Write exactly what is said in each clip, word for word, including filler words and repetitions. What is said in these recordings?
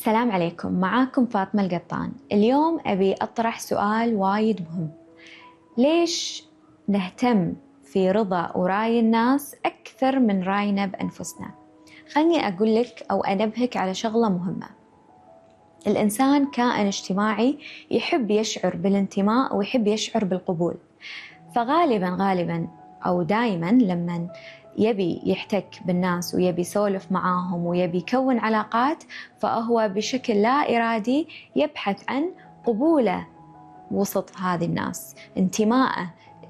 السلام عليكم، معاكم فاطمة القطان. اليوم أبي أطرح سؤال وايد مهم. ليش نهتم في رضا وراي الناس أكثر من راينا بأنفسنا؟ خلني أقول لك أو أنبهك على شغلة مهمة. الإنسان كائن اجتماعي يحب يشعر بالانتماء ويحب يشعر بالقبول، فغالباً غالباً أو دايماً لما يبي يحتك بالناس ويبي يسولف معاهم ويبي يكون علاقات، فهو بشكل لا إرادي يبحث عن قبوله وسط هذه الناس، انتماءه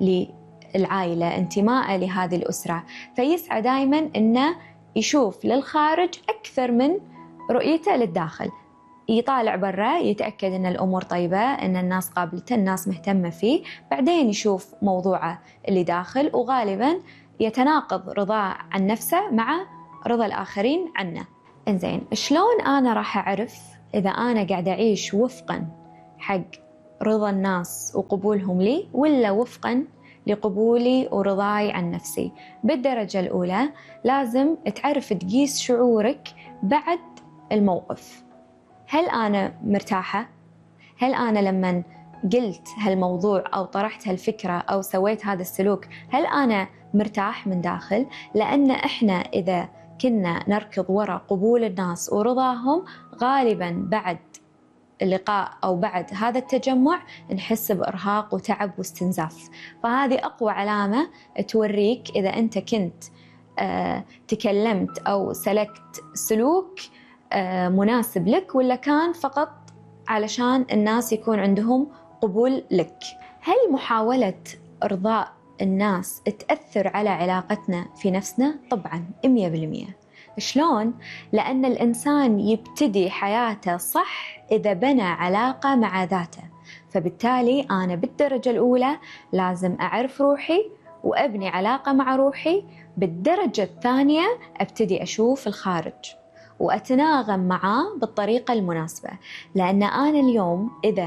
للعائلة، انتماءه لهذه الأسرة، فيسعى دايماً إنه يشوف للخارج أكثر من رؤيته للداخل. يطالع برا يتأكد أن الأمور طيبة، أن الناس قابلته، الناس مهتمة فيه، بعدين يشوف موضوعه اللي داخل، وغالباً يتناقض رضاه عن نفسه مع رضا الآخرين عنه. إنزين، شلون أنا راح أعرف إذا أنا قاعدة أعيش وفقاً حق رضا الناس وقبولهم لي ولا وفقاً لقبولي ورضاي عن نفسي؟ بالدرجة الأولى لازم تعرف تقيس شعورك بعد الموقف. هل أنا مرتاحة؟ هل أنا لما قلت هالموضوع أو طرحت هالفكرة أو سويت هذا السلوك هل أنا مرتاح من داخل؟ لأن إحنا إذا كنا نركض وراء قبول الناس ورضاهم، غالباً بعد اللقاء أو بعد هذا التجمع نحس بإرهاق وتعب واستنزاف. فهذه أقوى علامة توريك إذا أنت كنت آه تكلمت أو سلكت سلوك آه مناسب لك ولا كان فقط علشان الناس يكون عندهم قبول لك. هل محاولة إرضاء الناس تأثر على علاقتنا في نفسنا؟ طبعاً مية بالمية. شلون؟ لأن الإنسان يبتدي حياته صح إذا بنى علاقة مع ذاته، فبالتالي أنا بالدرجة الأولى لازم أعرف روحي وأبني علاقة مع روحي. بالدرجة الثانية أبتدي أشوف الخارج وأتناغم معاه بالطريقة المناسبة، لأن أنا اليوم إذا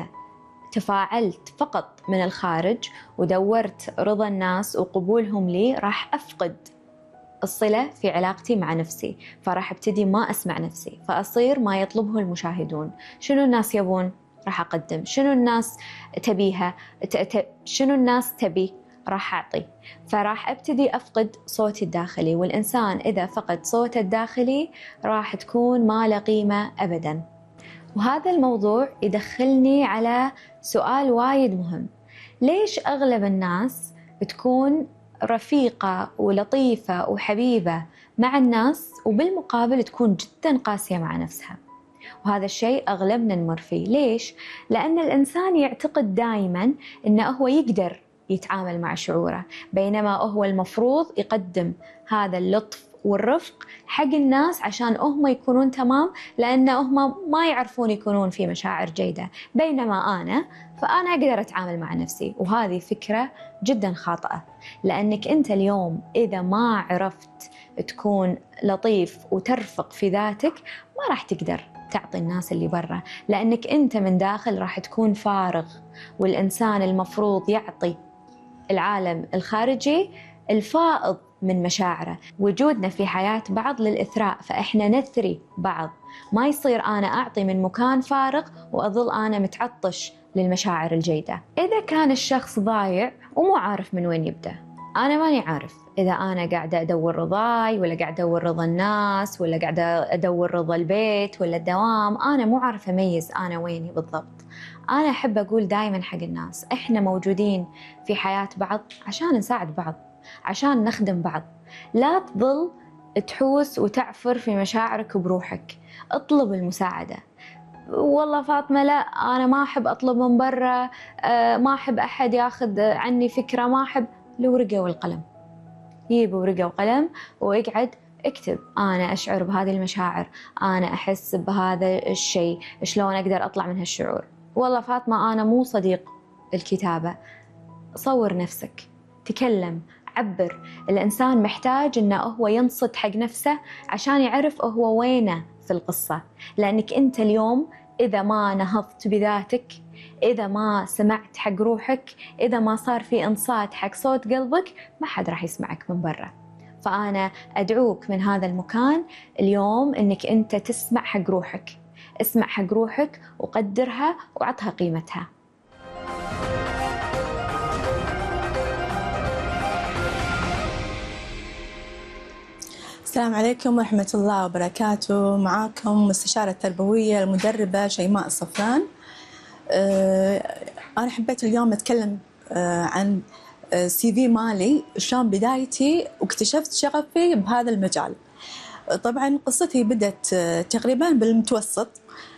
تفاعلت فقط من الخارج ودورت رضا الناس وقبولهم لي راح أفقد الصلة في علاقتي مع نفسي، فراح ابتدي ما أسمع نفسي، فأصير ما يطلبه المشاهدون. شنو الناس يبون؟ راح أقدم. شنو الناس تبيها؟ شنو الناس تبي؟ راح أعطي. فراح أبتدي أفقد صوتي الداخلي، والإنسان إذا فقد صوته الداخلي راح تكون ما له قيمة أبداً. وهذا الموضوع يدخلني على سؤال وايد مهم. ليش أغلب الناس بتكون رفيقة ولطيفة وحبيبة مع الناس وبالمقابل تكون جداً قاسية مع نفسها؟ وهذا الشيء أغلبنا نمر فيه. ليش؟ لأن الإنسان يعتقد دائماً أنه هو يقدر يتعامل مع شعوره، بينما هو المفروض يقدم هذا اللطف والرفق حق الناس عشان هم يكونون تمام، لأن هم ما يعرفون يكونون في مشاعر جيدة، بينما أنا فأنا أقدر أتعامل مع نفسي. وهذه فكرة جدا خاطئة، لأنك أنت اليوم إذا ما عرفت تكون لطيف وترفق في ذاتك ما راح تقدر تعطي الناس اللي برا، لأنك أنت من داخل راح تكون فارغ. والإنسان المفروض يعطي العالم الخارجي الفائض من مشاعره. وجودنا في حياة بعض للإثراء، فإحنا نثري بعض، ما يصير أنا أعطي من مكان فارغ وأظل أنا متعطش للمشاعر الجيدة. إذا كان الشخص ضايع ومو عارف من وين يبدأ، أنا ماني عارف إذا أنا قاعدة أدور رضاي ولا قاعدة أدور رضا الناس ولا قاعدة أدور رضا البيت ولا الدوام، أنا مو عارفة أميز أنا ويني بالضبط. أنا أحب أقول دايماً حق الناس إحنا موجودين في حياة بعض عشان نساعد بعض، عشان نخدم بعض. لا تظل تحوس وتعفر في مشاعرك بروحك، اطلب المساعدة. والله فاطمة لا أنا ما أحب أطلب من برا، ما أحب أحد ياخذ عني فكرة، ما أحب. الورقة والقلم، جيب ورقة وقلم واقعد اكتب أنا أشعر بهذه المشاعر، أنا أحس بهذا الشيء، شلون أقدر أطلع من هالشعور. والله فاطمة أنا مو صديق الكتابة. صور نفسك، تكلم، عبر. الإنسان محتاج إنه هو ينصت حق نفسه عشان يعرف هو وينه في القصة، لأنك أنت اليوم إذا ما نهضت بذاتك، إذا ما سمعت حق روحك، إذا ما صار في إنصات حق صوت قلبك، ما حد راح يسمعك من برا. فأنا أدعوك من هذا المكان اليوم إنك أنت تسمع حق روحك، اسمع حق روحك وقدرها وعطها قيمتها. السلام عليكم ورحمة الله وبركاته. معاكم مستشارة تربوية المدربة شيماء الصفران. أنا حبيت اليوم أتكلم عن سي في مالي، شلون بدايتي واكتشفت شغفي بهذا المجال. طبعا قصتي بدت تقريبا بالمتوسط.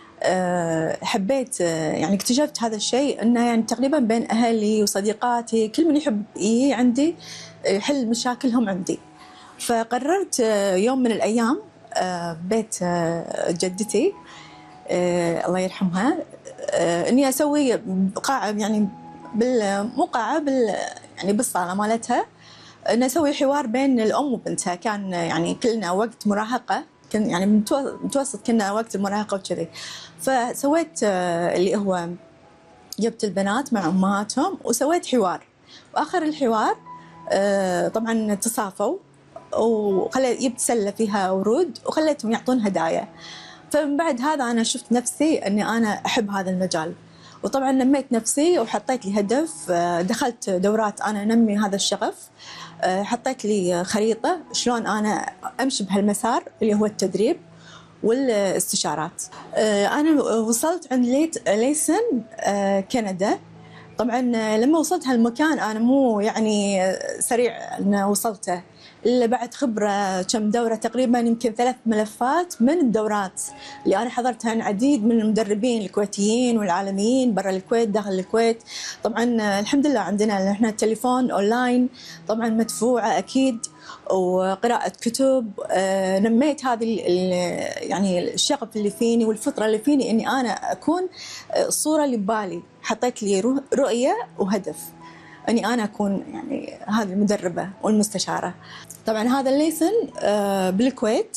حبيت يعني اكتشفت هذا الشيء انه يعني تقريبا بين اهلي وصديقاتي كل من يحب يجي عندي يحل مشاكلهم عندي. فقررت يوم من الأيام بيت جدتي الله يرحمها إني أسوي قاعة، يعني مو قاعة بال يعني بالصالة مالتها، إن أسوي حوار بين الأم وبنتها. كان يعني كلنا وقت مراهقة، كان يعني متوسط كنا وقت المراهقة وكذي. فسويت اللي هو جبت البنات مع أمهاتهم وسويت حوار، وآخر الحوار طبعا تصافوا وخليت جبت سلة فيها ورود وخليتهم يعطون هدايا. فمن بعد هذا أنا شفت نفسي أني أنا أحب هذا المجال، وطبعا نميت نفسي وحطيت لي هدف. دخلت دورات أنا نمي هذا الشغف، حطيت لي خريطة شلون أنا أمشي بهالمسار اللي هو التدريب والاستشارات. أنا وصلت عند ليت ليسن كندا. طبعا لما وصلت هالمكان أنا مو يعني سريع أن وصلته، إلا بعد خبرة كم دورة، تقريبا يمكن ثلاث ملفات من الدورات اللي أنا حضرتها عن عديد من المدربين الكويتيين والعالميين برا الكويت داخل الكويت. طبعا الحمد لله عندنا احنا التليفون أونلاين، طبعا مدفوعة أكيد، وقراءة كتب. نميت هذه يعني الشغف اللي فيني والفطرة اللي فيني إني أنا أكون الصورة اللي ببالي. حطيت لي رؤية وهدف أني أنا أكون يعني هذه المدربة والمستشارة. طبعا هذا الليسن بالكويت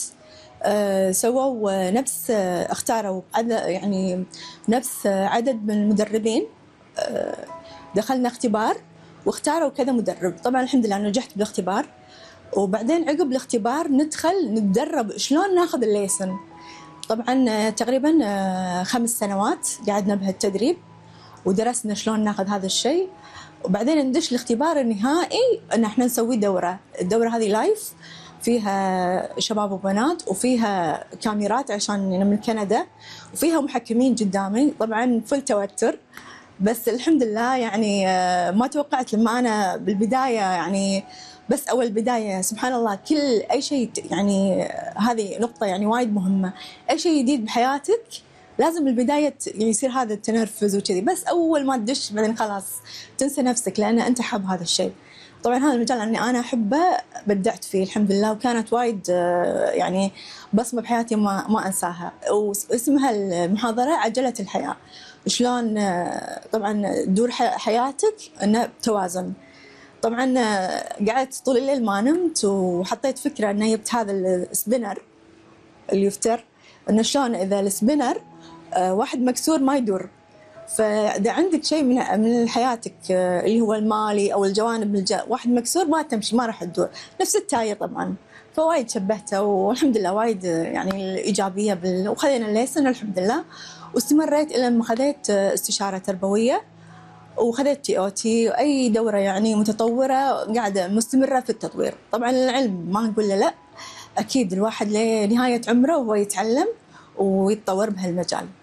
سووا نفس اختاروا يعني نفس عدد من المدربين، دخلنا اختبار واختاروا كذا مدرب. طبعا الحمد لله نجحت بالاختبار، وبعدين عقب الاختبار ندخل نتدرب شلون ناخذ الليسن. طبعا تقريبا خمس سنوات قعدنا بهالتدريب ودرسنا شلون ناخذ هذا الشيء، وبعدين ندش الاختبار النهائي ان احنا نسوي دوره. الدوره هذه لايف، فيها شباب وبنات وفيها كاميرات عشان من كندا، وفيها محكمين قدامي. طبعا فل توتر، بس الحمد لله يعني ما توقعت لما انا بالبدايه يعني بس اول بدايه سبحان الله كل اي شيء يعني هذه نقطه يعني وايد مهمه. اي شيء جديد بحياتك لازم بالبداية يصير هذا التنرفز وكذي، بس أول ما تدش بعدين خلاص تنسى نفسك لأن أنت حاب هذا الشيء. طبعا هذا المجال أني أنا أحبه بدعت فيه الحمد لله، وكانت وايد يعني بصمة بحياتي ما ما أنساها. واسمها المحاضرة عجلة الحياة، شلون طبعا تدور حياتك أنه توازن. طبعا قعدت طول الليل ما نمت، وحطيت فكرة أنه جبت هذا السبينر اللي يفتر، أنه شلون إذا السبينر واحد مكسور ما يدور. فإذا عندك شيء من من حياتك اللي هو المالي أو الجوانب الج... واحد مكسور ما تمشي، ما راح تدور. نفس التاير طبعا. فوايد شبهته، والحمد لله وايد يعني الإيجابية بال... وخذينا الليسن الحمد لله. واستمريت إلى ما خذيت استشارة تربوية، وخذيت تي أو تي، وأي دورة يعني متطورة قاعدة مستمرة في التطوير. طبعا العلم ما نقول له لا، أكيد الواحد لنهاية عمره وهو يتعلم ويتطور بهالمجال.